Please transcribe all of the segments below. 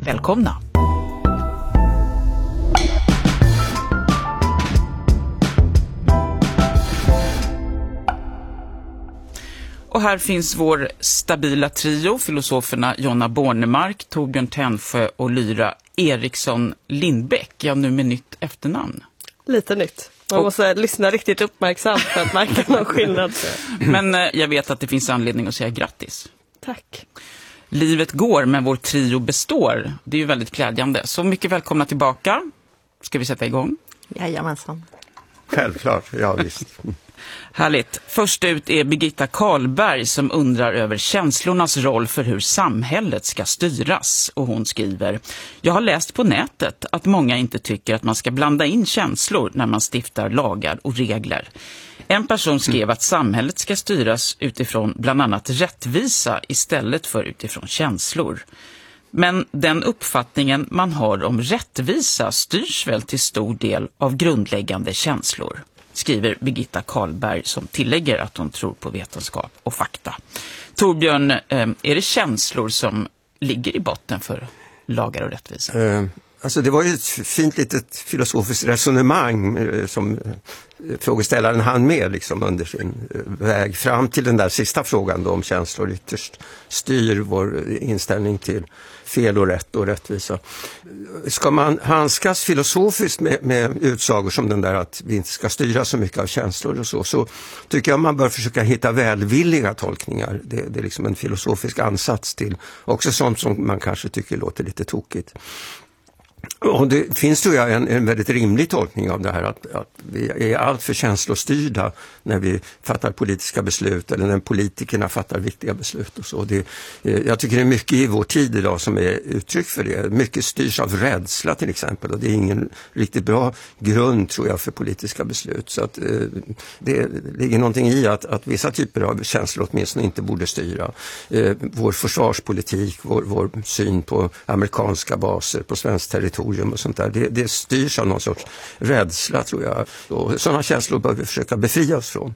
Välkomna! Och här finns vår stabila trio, filosoferna Jonna Bornemark, Torbjörn Tännsjö och Lyra Eriksson Lindbäck. Ja, nu med nytt efternamn. Lite nytt. Man måste lyssna riktigt uppmärksamt för att märka någon skillnad. Men jag vet att det finns anledning att säga grattis. Tack. Livet går, men vår trio består. Det är ju väldigt glädjande. Så mycket välkomna tillbaka. Ska vi sätta igång? Jajamensan. Självklart, ja visst. Härligt. Först ut är Birgitta Karlberg som undrar över känslornas roll för hur samhället ska styras. Och hon skriver: Jag har läst på nätet att många inte tycker att man ska blanda in känslor när man stiftar lagar och regler. En person skrev att samhället ska styras utifrån bland annat rättvisa istället för utifrån känslor. Men den uppfattningen man har om rättvisa styrs väl till stor del av grundläggande känslor, skriver Birgitta Karlberg som tillägger att hon tror på vetenskap och fakta. Torbjörn, är det känslor som ligger i botten för lagar och rättvisa? Alltså det var ju ett fint litet filosofiskt resonemang som frågeställaren hann med liksom under sin väg fram till den där sista frågan då, om känslor ytterst styr vår inställning till fel och rätt och rättvisa. Ska man handskas filosofiskt med utsagor som den där att vi inte ska styra så mycket av känslor och så tycker jag man bör försöka hitta välvilliga tolkningar. Det är liksom en filosofisk ansats till också sånt som man kanske tycker låter lite tokigt. Och det finns tror jag en väldigt rimlig tolkning av det här att vi är allt för känslostyrda när vi fattar politiska beslut eller när politikerna fattar viktiga beslut och så. Jag tycker det är mycket i vår tid idag som är uttryck för det. Mycket styrs av rädsla till exempel och det är ingen riktigt bra grund tror jag för politiska beslut. Så att det ligger någonting i att vissa typer av känslor åtminstone inte borde styra. Vår försvarspolitik, vår syn på amerikanska baser, på svenskt territorium och sånt där. Det styrs av någon sorts rädsla tror jag. Och sådana känslor bör vi försöka befria oss från.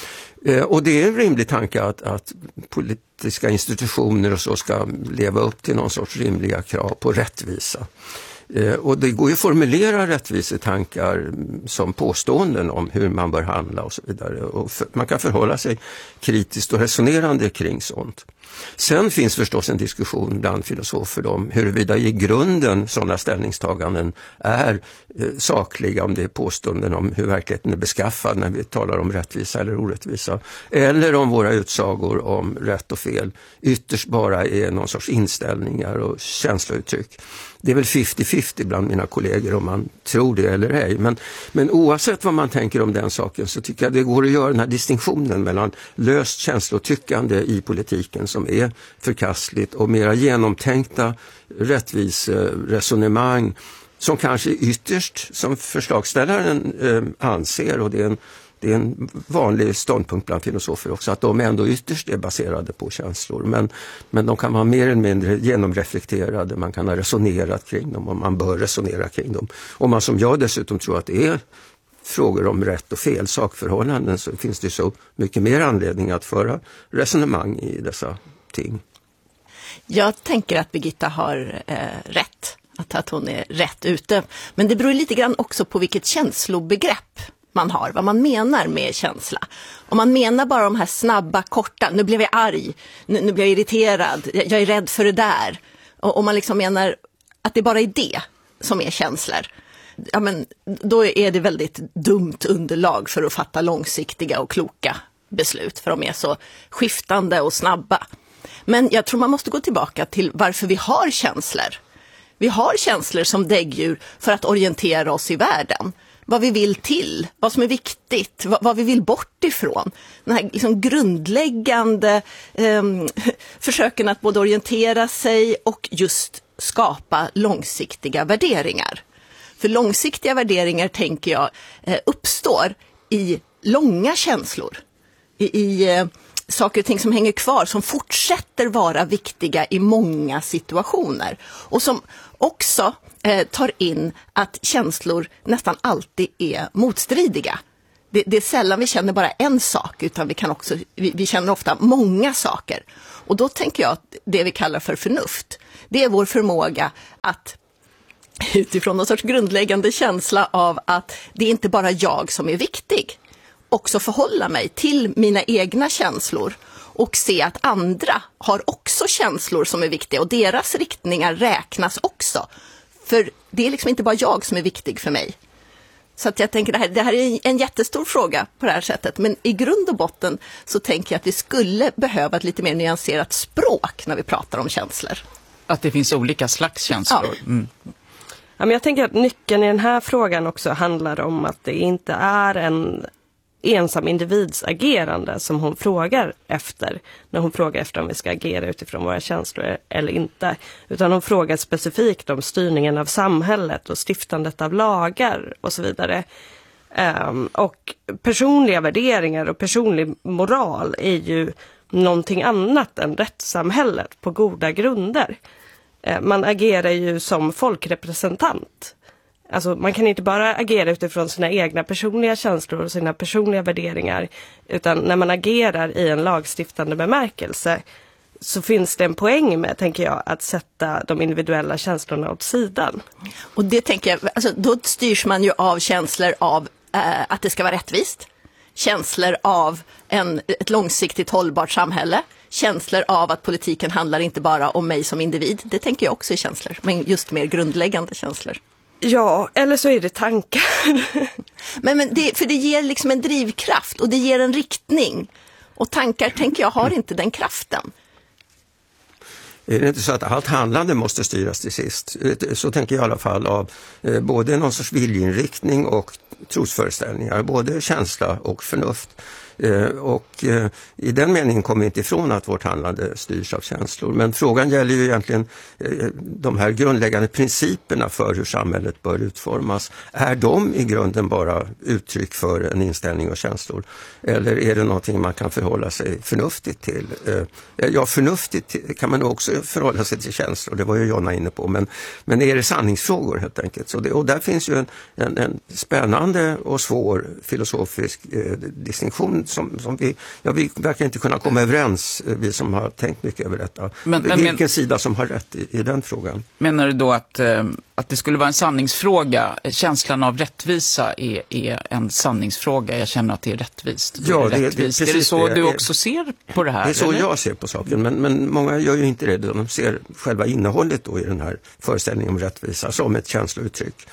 Och det är en rimlig tanke att politiska institutioner och så ska leva upp till någon sorts rimliga krav på rättvisa. Och det går ju att formulera rättvisetankar som påståenden om hur man bör handla och så vidare. Och man kan förhålla sig kritiskt och resonerande kring sånt. Sen finns förstås en diskussion bland filosofer om huruvida i grunden sådana ställningstaganden är sakliga, om det är påståenden om hur verkligheten är beskaffad när vi talar om rättvisa eller orättvisa. Eller om våra utsagor om rätt och fel ytterst bara är någon sorts inställningar och känslouttryck. Det är väl 50-50 bland mina kollegor om man tror det eller ej. Men oavsett vad man tänker om den saken så tycker jag det går att göra den här distinktionen mellan löst känslotyckande i politiken som är förkastligt och mera genomtänkta rättviseresonemang som kanske ytterst som förslagsställaren anser, och det är en vanlig ståndpunkt bland filosofer också, att de ändå ytterst är baserade på känslor. Men de kan vara mer eller mindre genomreflekterade, man kan ha resonerat kring dem och man bör resonera kring dem. Om man som jag dessutom tror att det är frågor om rätt och fel sakförhållanden så finns det så mycket mer anledning att föra resonemang i dessa ting. Jag tänker att Birgitta har rätt, att hon är rätt ute. Men det beror lite grann också på vilket känslobegrepp man har, vad man menar med känsla. Om man menar bara de här snabba, korta, nu blev jag arg, nu blir jag irriterad, jag är rädd för det där. Och om man liksom menar att det bara är det som är känslor, ja men då är det väldigt dumt underlag för att fatta långsiktiga och kloka beslut, för de är så skiftande och snabba. Men jag tror man måste gå tillbaka till varför vi har känslor. Vi har känslor som däggdjur för att orientera oss i världen. Vad vi vill till, vad som är viktigt, vad vi vill bort ifrån. Den här liksom grundläggande försöken att både orientera sig och just skapa långsiktiga värderingar. För långsiktiga värderingar, tänker jag, uppstår i långa känslor. I saker och ting som hänger kvar, som fortsätter vara viktiga i många situationer. Och som också tar in att känslor nästan alltid är motstridiga. Det är sällan vi känner bara en sak, utan vi känner ofta många saker. Och då tänker jag att det vi kallar för förnuft, det är vår förmåga att utifrån någon sorts grundläggande känsla av att det är inte bara jag som är viktig, också förhålla mig till mina egna känslor och se att andra har också känslor som är viktiga och deras riktningar räknas också. För det är liksom inte bara jag som är viktig för mig. Så att jag tänker det här är en jättestor fråga på det här sättet. Men i grund och botten så tänker jag att vi skulle behöva ett lite mer nyanserat språk när vi pratar om känslor. Att det finns olika slags känslor. Ja. Mm. Ja, men jag tänker att nyckeln i den här frågan också handlar om att det inte är en ensam individs agerande som hon frågar efter. När hon frågar efter om vi ska agera utifrån våra känslor eller inte. Utan hon frågar specifikt om styrningen av samhället och stiftandet av lagar och så vidare. Och personliga värderingar och personlig moral är ju någonting annat än rättssamhället på goda grunder. Man agerar ju som folkrepresentant. Alltså man kan inte bara agera utifrån sina egna personliga känslor och sina personliga värderingar. Utan när man agerar i en lagstiftande bemärkelse så finns det en poäng med, tänker jag, att sätta de individuella känslorna åt sidan. Och det tänker jag, alltså, då styrs man ju av känslor av att det ska vara rättvist. Känslor av ett långsiktigt hållbart samhälle. Känslor av att politiken handlar inte bara om mig som individ. Det tänker jag också är känslor, men just mer grundläggande känslor. Ja, eller så är det tankar. Men för det ger liksom en drivkraft och det ger en riktning. Och tankar, tänker jag, har inte den kraften. Är det inte så att allt handlande måste styras till sist? Så tänker jag i alla fall av både någon sorts viljeinriktning och trosföreställningar, både känsla och förnuft. Och i den meningen kommer vi inte ifrån att vårt handlande styrs av känslor. Men frågan gäller ju egentligen de här grundläggande principerna för hur samhället bör utformas. Är de i grunden bara uttryck för en inställning och känslor? Eller är det någonting man kan förhålla sig förnuftigt till? Ja, förnuftigt kan man också förhålla sig till känslor, det var ju Jonna inne på. Men är det sanningsfrågor helt enkelt? Och där finns ju en spännande och svår filosofisk distinktion som vi verkar inte kunna komma överens, vi som har tänkt mycket över detta. Vilken sida som har rätt i den frågan? Menar du då att det skulle vara en sanningsfråga? Känslan av rättvisa är en sanningsfråga. Jag känner att det är rättvist. Ja, det är det så du också ser på det här? Det är så eller? Jag ser på saken, men många gör ju inte det. De ser själva innehållet då i den här föreställningen om rättvisa som ett känslouttryck.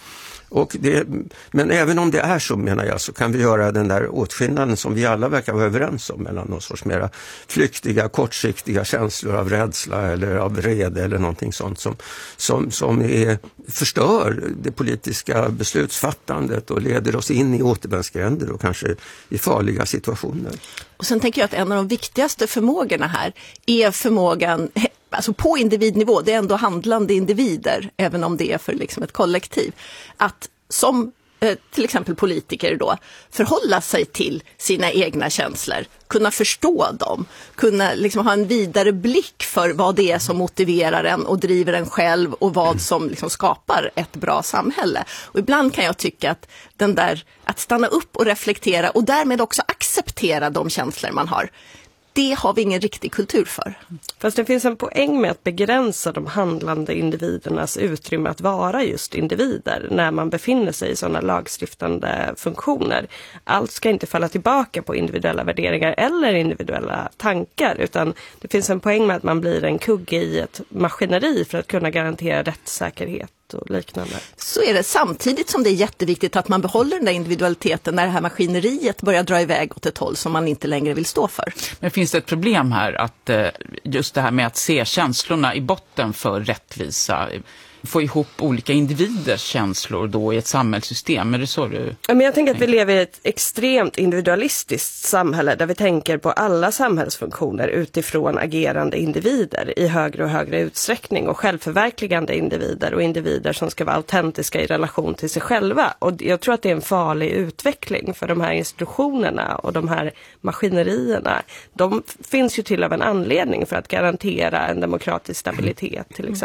Men även om det är så, menar jag, så kan vi göra den där åtskillnaden som vi alla verkar vara överens om mellan någon sorts mera flyktiga, kortsiktiga känslor av rädsla eller av vrede eller någonting sånt som förstör det politiska beslutsfattandet och leder oss in i återvändsgränder och kanske i farliga situationer. Och sen tänker jag att en av de viktigaste förmågorna här är förmågan, alltså på individnivå, det är ändå handlande individer, även om det är för liksom ett kollektiv, att som till exempel politiker då förhålla sig till sina egna känslor, kunna förstå dem, kunna liksom ha en vidare blick för vad det är som motiverar en och driver en själv och vad som liksom skapar ett bra samhälle. Och ibland kan jag tycka att att stanna upp och reflektera och därmed också acceptera de känslor man har, det har vi ingen riktig kultur för. Fast det finns en poäng med att begränsa de handlande individernas utrymme att vara just individer när man befinner sig i sådana lagstiftande funktioner. Allt ska inte falla tillbaka på individuella värderingar eller individuella tankar, utan det finns en poäng med att man blir en kugge i ett maskineri för att kunna garantera rättssäkerhet och liknande. Så är det, samtidigt som det är jätteviktigt att man behåller den där individualiteten när det här maskineriet börjar dra iväg åt ett håll som man inte längre vill stå för. Men finns det ett problem här att just det här med att se känslorna i botten för rättvisa, få ihop olika individers känslor då i ett samhällssystem? Är det så du... Men jag tänker att vi lever i ett extremt individualistiskt samhälle där vi tänker på alla samhällsfunktioner utifrån agerande individer i högre och högre utsträckning och självförverkligande individer och individer som ska vara autentiska i relation till sig själva. Och jag tror att det är en farlig utveckling för de här institutionerna och de här maskinerierna. De finns ju till av en anledning för att garantera en demokratisk stabilitet till exempel.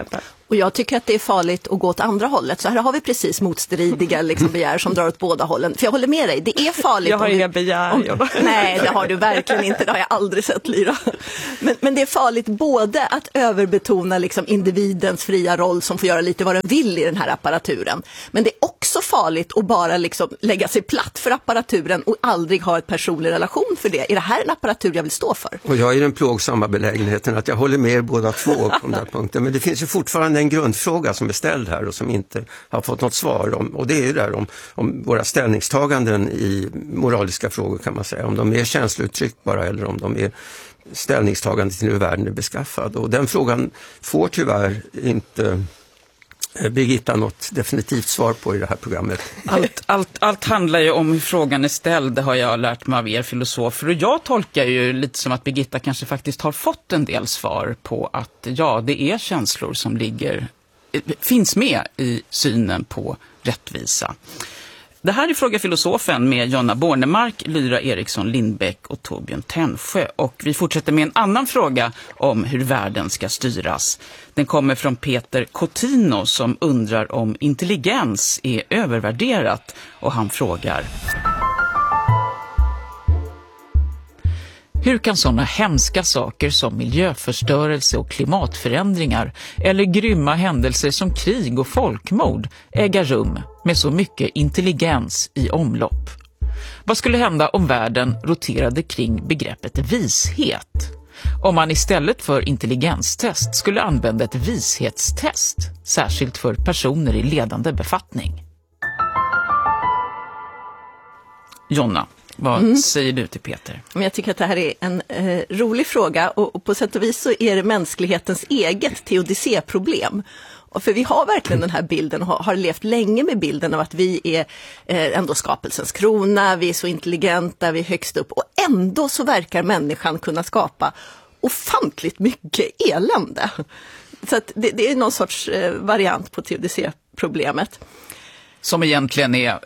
Och jag tycker att det är farligt att gå åt andra hållet. Så här har vi precis motstridiga begär som drar åt båda hållen. För jag håller med dig, det är farligt. Jag har inga begär. Nej, det har du verkligen inte. Det har jag aldrig sett, Lyra. Men det är farligt både att överbetona individens fria roll som får göra lite vad den vill i den här apparaturen. Men det är också farligt att bara lägga sig platt för apparaturen och aldrig ha ett personlig relation för det. Är det här en apparatur jag vill stå för? Och jag är i den plågsamma belägenheten att jag håller med er båda två på den där punkten. Men det finns ju fortfarande en grundfråga som är ställd här och som inte har fått något svar om. Och det är ju där om våra ställningstaganden i moraliska frågor, kan man säga. Om de är känslouttryck bara eller om de är ställningstagande till hur världen är beskaffad. Och den frågan får tyvärr inte Birgitta något definitivt svar på i det här programmet. Allt handlar ju om hur frågan är ställd, det har jag lärt mig av er filosofer. Och jag tolkar ju lite som att Birgitta kanske faktiskt har fått en del svar på att det är känslor som finns med i synen på rättvisa. Det här är Fråga filosofen med Jonna Bornemark, Lyra Eriksson Lindbäck och Torbjörn Tännsjö. Och vi fortsätter med en annan fråga om hur världen ska styras. Den kommer från Peter Cotino som undrar om intelligens är övervärderat, och han frågar: hur kan sådana hemska saker som miljöförstörelse och klimatförändringar eller grymma händelser som krig och folkmord äga rum med så mycket intelligens i omlopp? Vad skulle hända om världen roterade kring begreppet vishet? Om man istället för intelligenstest skulle använda ett vishetstest, särskilt för personer i ledande befattning? Jonna, vad säger du till Peter? Men jag tycker att det här är en rolig fråga och på sätt och vis så är det mänsklighetens eget teodicéproblem. För vi har verkligen den här bilden och har levt länge med bilden av att vi är ändå skapelsens krona, vi är så intelligenta, vi är högst upp, och ändå så verkar människan kunna skapa ofantligt mycket elände. Så att det är någon sorts variant på teodicéproblemet. Som egentligen är,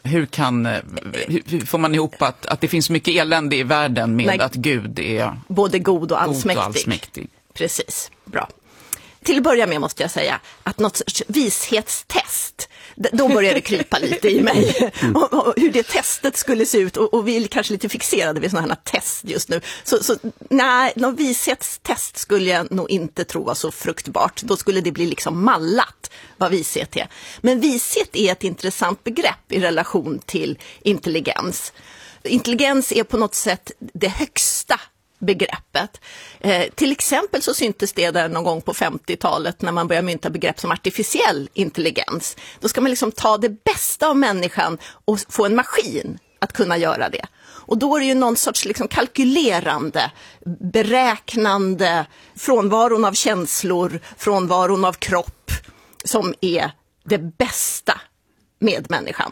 hur får man ihop att det finns mycket elände i världen med att Gud är både god och allsmäktig. Precis, bra. Till att börja med måste jag säga att något sorts vishetstest, då börjar det krypa lite i mig. Och hur det testet skulle se ut, och vi är kanske lite fixerade vid sådana här test just nu. Så nej, någon vishetstest skulle jag nog inte tro var så fruktbart. Då skulle det bli mallat vad vishet är. Men vishet är ett intressant begrepp i relation till intelligens. Intelligens är på något sätt det högsta begreppet. Till exempel så syntes det där någon gång på 50-talet när man började mynta begrepp som artificiell intelligens. Då ska man ta det bästa av människan och få en maskin att kunna göra det. Och då är det ju någon sorts kalkylerande, beräknande, frånvaron av känslor, frånvaron av kropp som är det bästa med människan.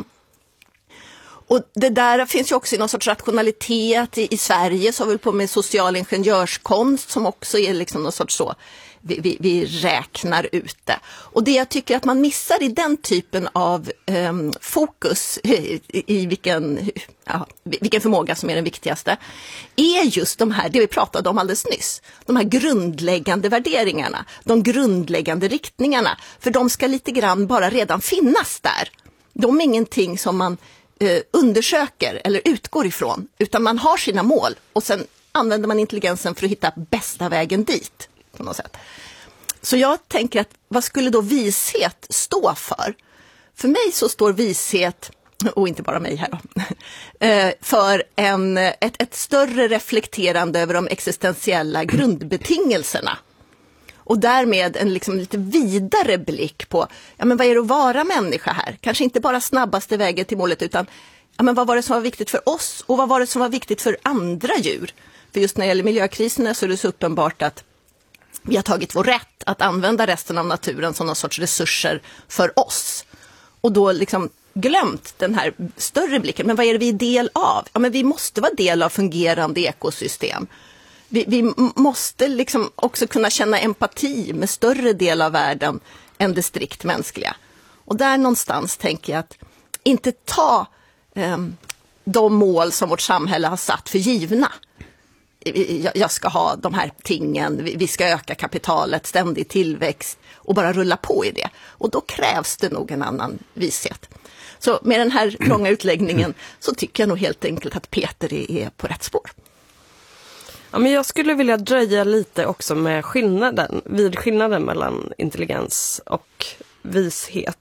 Och det där finns ju också i någon sorts rationalitet i Sverige, så har vi på med social ingenjörskonst som också är någon sorts så, vi räknar ut det. Och det jag tycker att man missar i den typen av fokus i vilken förmåga som är den viktigaste, är just det vi pratade om alldeles nyss. De här grundläggande värderingarna, de grundläggande riktningarna, för de ska lite grann bara redan finnas där. De är ingenting som man undersöker eller utgår ifrån, utan man har sina mål och sen använder man intelligensen för att hitta bästa vägen dit på något sätt. Så jag tänker att vad skulle då vishet stå för? För mig så står vishet, och inte bara mig här då, för ett större reflekterande över de existentiella grundbetingelserna. Och därmed en lite vidare blick på vad är det att vara människa här? Kanske inte bara snabbaste vägen till målet, utan vad var det som var viktigt för oss och vad var det som var viktigt för andra djur? För just när det gäller miljökriserna så är det så uppenbart att vi har tagit vår rätt att använda resten av naturen som någon sorts resurser för oss. Och då glömt den här större blicken. Men vad är det vi är del av? Men vi måste vara del av fungerande ekosystem. Vi måste också kunna känna empati med större del av världen än det strikt mänskliga. Och där någonstans tänker jag att inte ta de mål som vårt samhälle har satt för givna. jag ska ha de här tingen, vi ska öka kapitalet, ständig tillväxt och bara rulla på i det. Och då krävs det nog en annan vishet. Så med den här långa utläggningen så tycker jag nog helt enkelt att Peter är på rätt spår. Ja, men jag skulle vilja dröja lite också med skillnaden mellan intelligens och vishet.